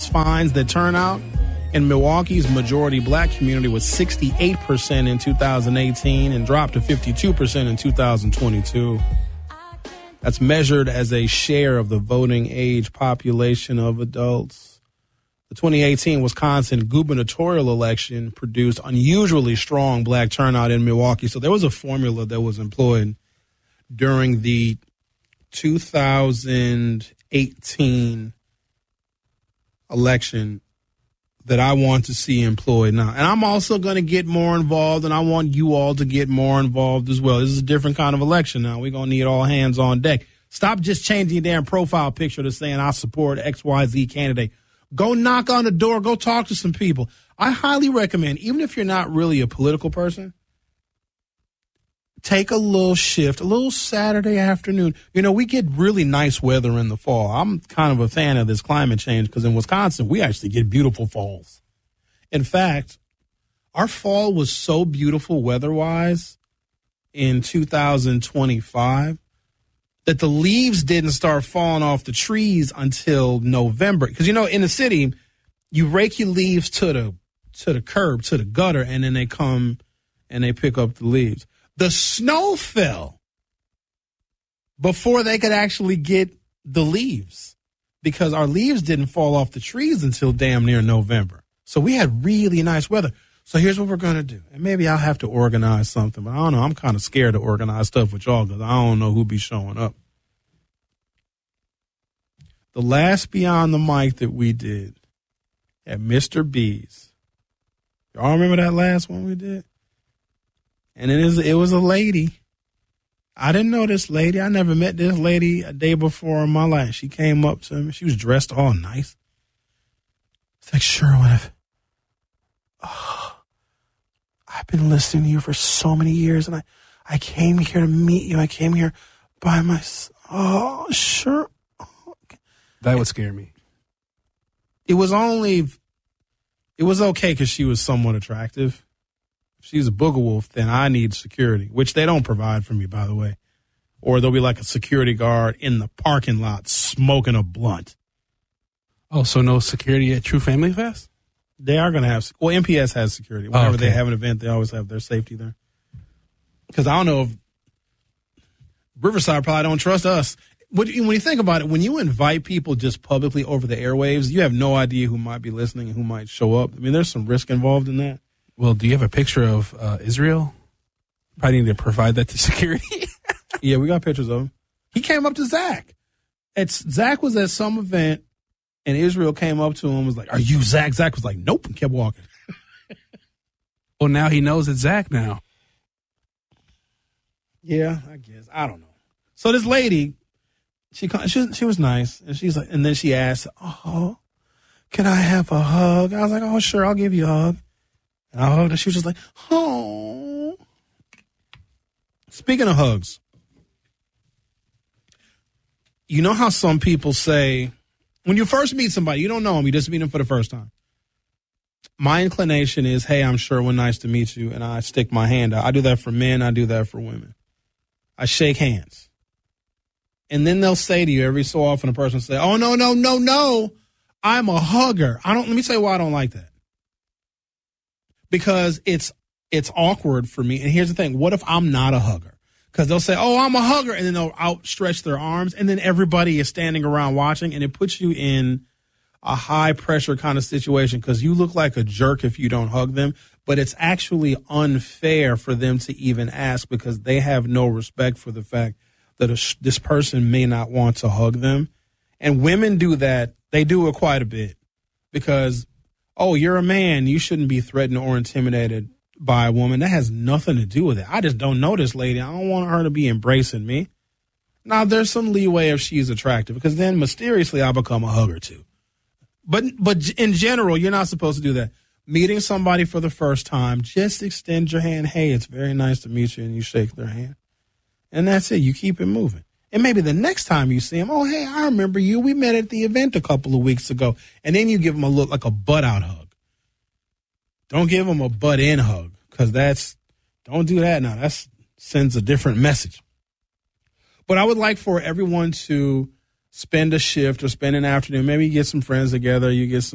finds that turnout in Milwaukee's majority black community was 68% in 2018 and dropped to 52% in 2022. That's measured as a share of the voting age population of adults. The 2018 Wisconsin gubernatorial election produced unusually strong black turnout in Milwaukee. So there was a formula that was employed during the 2018 election that I want to see employed now. And I'm also going to get more involved, and I want you all to get more involved as well. This is a different kind of election now. We're going to need all hands on deck. Stop just changing your damn profile picture to saying I support XYZ candidate. Go knock on the door. Go talk to some people. I highly recommend, even if you're not really a political person, take a little shift, a little Saturday afternoon. You know, we get really nice weather in the fall. I'm kind of a fan of this climate change because in Wisconsin, we actually get beautiful falls. In fact, our fall was so beautiful weather-wise in 2025 that the leaves didn't start falling off the trees until November. Because, you know, in the city, you rake your leaves to the curb, to the gutter, and then they come and they pick up the leaves. The snow fell before they could actually get the leaves because our leaves didn't fall off the trees until damn near November. So we had really nice weather. So here's what we're going to do. And maybe I'll have to organize something, but I don't know. I'm kind of scared to organize stuff with y'all because I don't know who be showing up. The last Beyond the Mic that we did at Mr. B's. Y'all remember that last one we did? And it was a lady. I didn't know this lady. I never met this lady a day before in my life. She came up to me. She was dressed all nice. It's like, Sherwin, I've been listening to you for so many years, and I came here to meet you. I came here by myself. Oh, sure. That would scare me. It was okay because she was somewhat attractive. If she's a booger wolf, then I need security, which they don't provide for me, by the way. Or there'll be like a security guard in the parking lot smoking a blunt. Oh, so no security at True Family Fest? They are going to have, well, MPS has security. Whenever they have an event, they always have their safety there. Because I don't know if Riverside probably don't trust us. When you think about it, when you invite people just publicly over the airwaves, you have no idea who might be listening and who might show up. I mean, there's some risk involved in that. Well, do you have a picture of Israel? Probably need to provide that to security. Yeah, we got pictures of him. He came up to Zach. Zach was at some event, and Israel came up to him and was like, "Are you Zach?" Zach was like, "Nope," and kept walking. Well, now he knows it's Zach now. Yeah, I guess. I don't know. So this lady, she was nice, and she's like, and then she asked, "Oh, can I have a hug?" I was like, "Oh, sure, I'll give you a hug." And I hugged her. She was just like, "Oh." Speaking of hugs, you know how some people say, when you first meet somebody, you don't know them, you just meet them for the first time. My inclination is, "Hey, I'm Sherwin, nice to meet you," and I stick my hand out. I do that for men, I do that for women. I shake hands. And then they'll say to you every so often, a person will say, "Oh, no, I'm a hugger." Let me tell you why I don't like that. Because it's awkward for me. And here's the thing. What if I'm not a hugger? Because they'll say, "Oh, I'm a hugger." And then they'll outstretch their arms. And then everybody is standing around watching. And it puts you in a high pressure kind of situation because you look like a jerk if you don't hug them. But it's actually unfair for them to even ask because they have no respect for the fact that this person may not want to hug them. And women do that. They do it quite a bit because, "Oh, you're a man. You shouldn't be threatened or intimidated by a woman." That has nothing to do with it. I just don't know this lady. I don't want her to be embracing me. Now, there's some leeway if she's attractive because then mysteriously I'll become a hugger too. But in general, you're not supposed to do that. Meeting somebody for the first time, just extend your hand. "Hey, it's very nice to meet you," and you shake their hand. And that's it. You keep it moving. And maybe the next time you see them, "Oh, hey, I remember you. We met at the event a couple of weeks ago." And then you give them a look like a butt-out hug. Don't give them a butt-in hug because don't do that now. That sends a different message. But I would like for everyone to spend a shift or spend an afternoon. Maybe you get some friends together. You get some